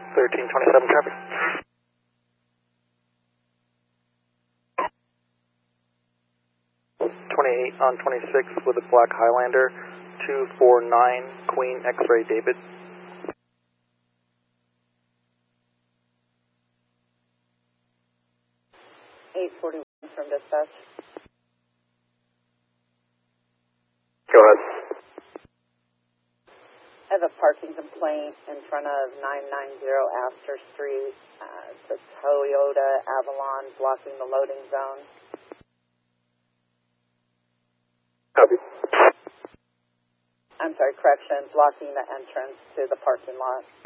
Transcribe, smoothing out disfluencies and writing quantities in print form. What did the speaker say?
1327 traffic. 28 on 26 with a black Highlander, 249 Queen X-Ray David. 841 from dispatch. Go ahead. I have a parking complaint in front of 990 Astor Street. It's a Toyota Avalon blocking the loading zone. Copy. I'm sorry, correction, blocking the entrance to the parking lot.